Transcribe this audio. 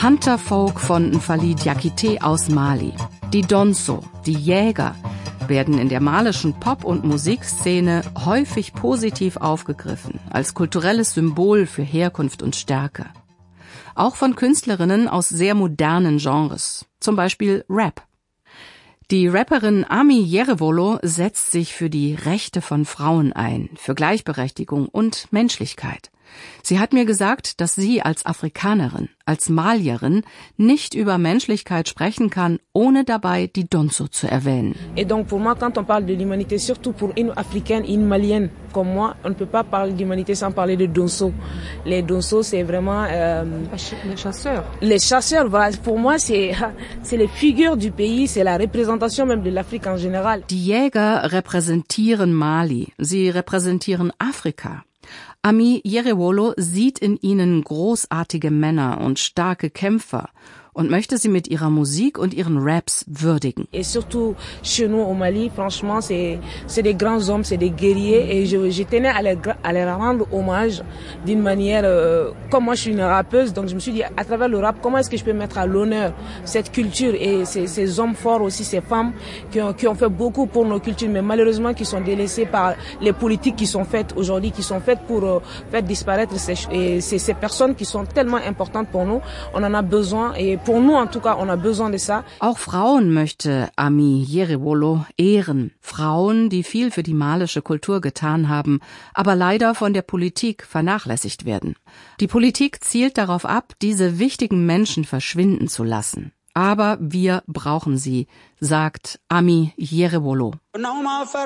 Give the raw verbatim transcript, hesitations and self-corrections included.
Hunter-Folk von N'Fally Diakité aus Mali. Die Donso, die Jäger, werden in der malischen Pop- und Musikszene häufig positiv aufgegriffen, als kulturelles Symbol für Herkunft und Stärke. Auch von Künstlerinnen aus sehr modernen Genres, zum Beispiel Rap. Die Rapperin Ami Yerewolo setzt sich für die Rechte von Frauen ein, für Gleichberechtigung und Menschlichkeit. Sie hat mir gesagt, dass sie als Afrikanerin, als Malierin nicht über Menschlichkeit sprechen kann, ohne dabei die Donso zu erwähnen. Et donc pour moi, quand on parle de l'humanité, surtout pour une africaine, une malienne comme moi, on ne peut pas parler d'humanité sans parler de Donso. Les Donso, c'est vraiment euh, les chasseurs. Les chasseurs, voilà. Pour moi, c'est c'est les figures du pays, c'est la représentation même de l'Afrique en général. Die Jäger repräsentieren Mali, sie repräsentieren Afrika. Ami Yerewolo sieht in ihnen großartige Männer und starke Kämpfer und möchte sie mit ihrer Musik und ihren Raps würdigen. Et surtout chez nous au Mali, franchement, c'est c'est des grands hommes, c'est des guerriers et je je tenais à les à les rendre hommage d'une manière euh, comme moi je suis une rappeuse, donc je me suis dit à travers le rap comment est-ce que je peux mettre à l'honneur cette culture et ces ces hommes forts aussi, ces femmes qui ont qui ont fait beaucoup pour nos cultures mais malheureusement qui sont délaissés par les politiques qui sont faites aujourd'hui, qui sont faites pour euh, faire disparaître ces et ces ces personnes qui sont tellement importantes pour nous. On en a besoin et pour nous, en tout cas, on a besoin de ça. Auch Frauen möchte Ami Yerewolo ehren. Frauen, die viel für die malische Kultur getan haben, aber leider von der Politik vernachlässigt werden. Die Politik zielt darauf ab, diese wichtigen Menschen verschwinden zu lassen. Aber wir brauchen sie, sagt Ami Yerewolo.